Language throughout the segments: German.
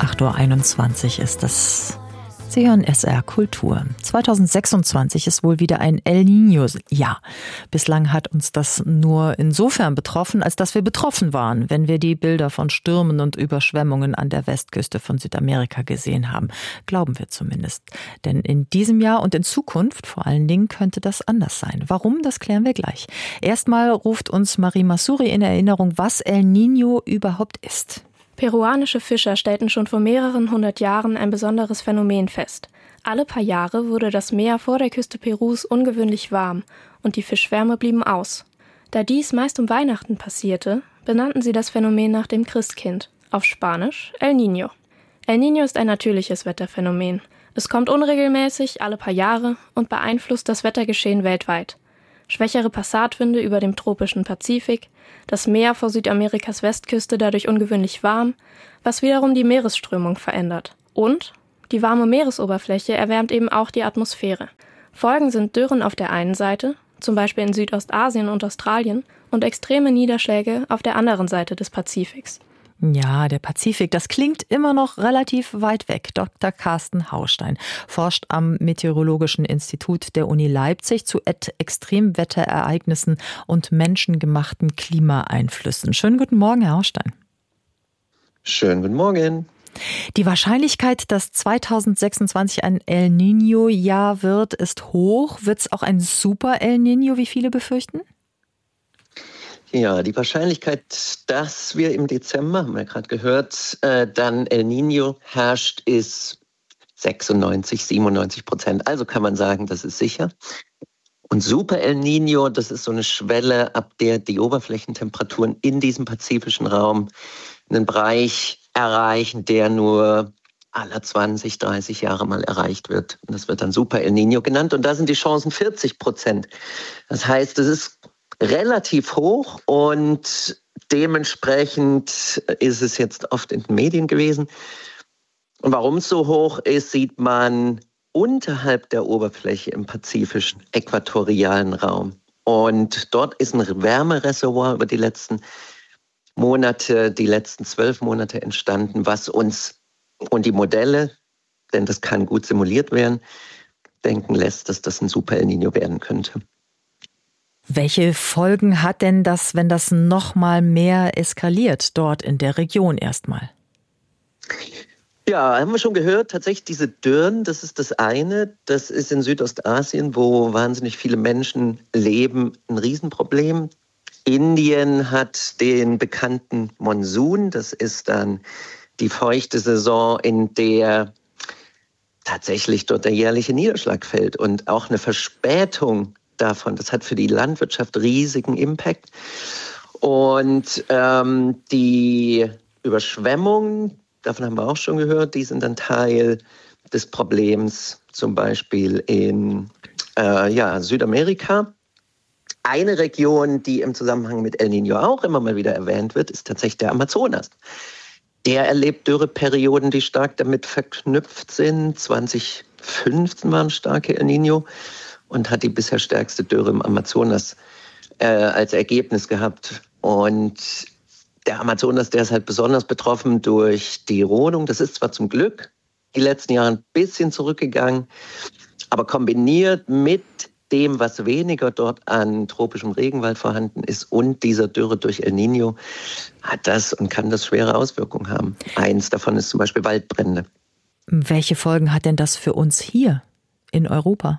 8:21 Uhr ist das. Sie hören SR Kultur. 2026 ist wohl wieder ein El Niño-Jahr. Bislang hat uns das nur insofern betroffen, als dass wir betroffen waren, wenn wir die Bilder von Stürmen und Überschwemmungen an der Westküste von Südamerika gesehen haben. Glauben wir zumindest. Denn in diesem Jahr und in Zukunft vor allen Dingen könnte das anders sein. Warum, das klären wir gleich. Erstmal ruft uns Marie Masuri in Erinnerung, was El Niño überhaupt ist. Peruanische Fischer stellten schon vor mehreren hundert Jahren ein besonderes Phänomen fest. Alle paar Jahre wurde das Meer vor der Küste Perus ungewöhnlich warm und die Fischschwärme blieben aus. Da dies meist um Weihnachten passierte, benannten sie das Phänomen nach dem Christkind, auf Spanisch El Niño. El Niño ist ein natürliches Wetterphänomen. Es kommt unregelmäßig, alle paar Jahre und beeinflusst das Wettergeschehen weltweit. Schwächere Passatwinde über dem tropischen Pazifik, das Meer vor Südamerikas Westküste dadurch ungewöhnlich warm, was wiederum die Meeresströmung verändert. Und die warme Meeresoberfläche erwärmt eben auch die Atmosphäre. Folgen sind Dürren auf der einen Seite, zum Beispiel in Südostasien und Australien, und extreme Niederschläge auf der anderen Seite des Pazifiks. Ja, der Pazifik, das klingt immer noch relativ weit weg. Dr. Carsten Haustein forscht am Meteorologischen Institut der Uni Leipzig zu Extremwetterereignissen und menschengemachten Klimaeinflüssen. Schönen guten Morgen, Herr Haustein. Schönen guten Morgen. Die Wahrscheinlichkeit, dass 2026 ein El Niño-Jahr wird, ist hoch. Wird es auch ein Super El Niño, wie viele befürchten? Ja, die Wahrscheinlichkeit, dass wir im Dezember, haben wir gerade gehört, dann El Niño herrscht, ist 96-97%. Also kann man sagen, das ist sicher. Und Super El Niño, das ist so eine Schwelle, ab der die Oberflächentemperaturen in diesem pazifischen Raum einen Bereich erreichen, der nur alle 20, 30 Jahre mal erreicht wird. Und das wird dann Super El Niño genannt. Und da sind die Chancen 40%. Das heißt, es ist relativ hoch und dementsprechend ist es jetzt oft in den Medien gewesen. Und warum es so hoch ist, sieht man unterhalb der Oberfläche im pazifischen äquatorialen Raum. Und dort ist ein Wärmereservoir über die letzten Monate, die letzten 12 Monate entstanden, was uns und die Modelle, denn das kann gut simuliert werden, denken lässt, dass das ein Super El Niño werden könnte. Welche Folgen hat denn das, wenn das noch mal mehr eskaliert, dort in der Region erstmal? Ja, haben wir schon gehört, tatsächlich diese Dürren, das ist das eine. Das ist in Südostasien, wo wahnsinnig viele Menschen leben, ein Riesenproblem. Indien hat den bekannten Monsun, das ist dann die feuchte Saison, in der tatsächlich dort der jährliche Niederschlag fällt und auch eine Verspätung davon. Das hat für die Landwirtschaft riesigen Impact. Und die Überschwemmungen, davon haben wir auch schon gehört, die sind dann Teil des Problems, zum Beispiel in Südamerika. Eine Region, die im Zusammenhang mit El Niño auch immer mal wieder erwähnt wird, ist tatsächlich der Amazonas. Der erlebt Dürreperioden, die stark damit verknüpft sind. 2015 waren starke El Niño und hat die bisher stärkste Dürre im Amazonas als Ergebnis gehabt. Und der Amazonas, der ist halt besonders betroffen durch die Rodung. Das ist zwar zum Glück die letzten Jahre ein bisschen zurückgegangen, aber kombiniert mit dem, was weniger dort an tropischem Regenwald vorhanden ist und dieser Dürre durch El Niño, hat das und kann das schwere Auswirkungen haben. Eins davon ist zum Beispiel Waldbrände. Welche Folgen hat denn das für uns hier in Europa?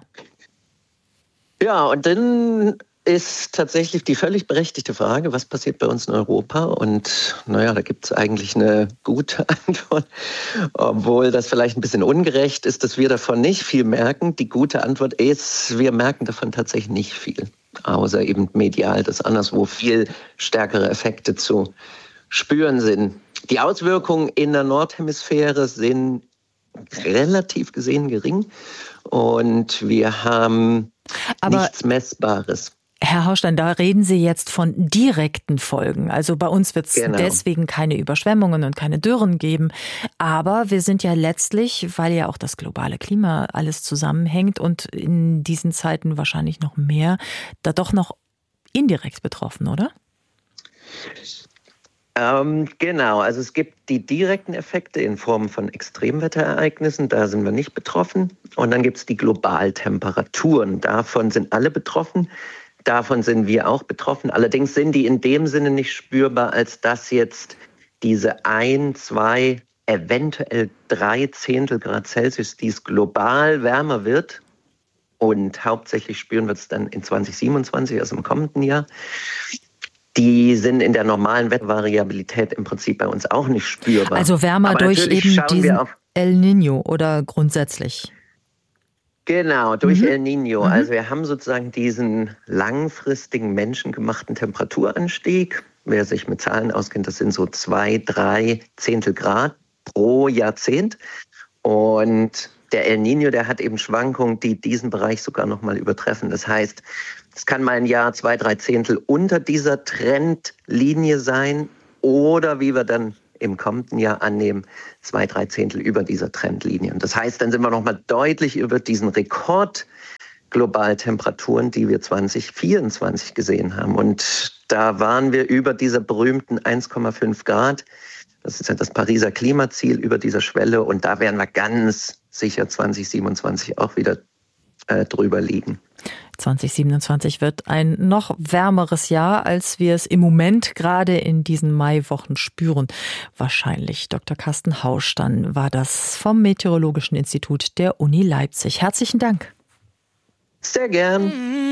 Ja, und dann ist tatsächlich die völlig berechtigte Frage, was passiert bei uns in Europa? Und da gibt es eigentlich eine gute Antwort, obwohl das vielleicht ein bisschen ungerecht ist, dass wir davon nicht viel merken. Die gute Antwort ist, wir merken davon tatsächlich nicht viel, außer eben medial, dass anderswo viel stärkere Effekte zu spüren sind. Die Auswirkungen in der Nordhemisphäre sind relativ gesehen gering und wir haben nichts Messbares. Herr Haustein, da reden Sie jetzt von direkten Folgen. Also bei uns wird es deswegen keine Überschwemmungen und keine Dürren geben. Aber wir sind ja letztlich, weil ja auch das globale Klima alles zusammenhängt und in diesen Zeiten wahrscheinlich noch mehr, da doch noch indirekt betroffen, oder? Genau, also es gibt die direkten Effekte in Form von Extremwetterereignissen, da sind wir nicht betroffen. Und dann gibt es die Globaltemperaturen, davon sind alle betroffen, davon sind wir auch betroffen. Allerdings sind die in dem Sinne nicht spürbar, als dass jetzt diese 1, 2, eventuell 3 Zehntelgrad Celsius, die es global wärmer wird, und hauptsächlich spüren wir es dann in 2027, also im kommenden Jahr, die sind in der normalen Wettervariabilität im Prinzip bei uns auch nicht spürbar. Also wärmer aber durch eben diesen El Niño oder grundsätzlich? Genau, durch El Niño. Also wir haben sozusagen diesen langfristigen menschengemachten Temperaturanstieg. Wer sich mit Zahlen auskennt, das sind so 2, 3 Zehntelgrad pro Jahrzehnt. Und der El Niño, der hat eben Schwankungen, die diesen Bereich sogar noch mal übertreffen. Das heißt, es kann mal ein Jahr 2, 3 Zehntel unter dieser Trendlinie sein oder, wie wir dann im kommenden Jahr annehmen, 2, 3 Zehntel über dieser Trendlinie. Und das heißt, dann sind wir noch mal deutlich über diesen Rekord Globaltemperaturen, die wir 2024 gesehen haben. Und da waren wir über dieser berühmten 1,5 Grad. Das ist ja das Pariser Klimaziel, über dieser Schwelle. Und da werden wir ganz sicher 2027 auch wieder drüber liegen. 2027 wird ein noch wärmeres Jahr, als wir es im Moment gerade in diesen Maiwochen spüren. Wahrscheinlich. Dr. Carsten Hausch, dann war das vom Meteorologischen Institut der Uni Leipzig. Herzlichen Dank. Sehr gern.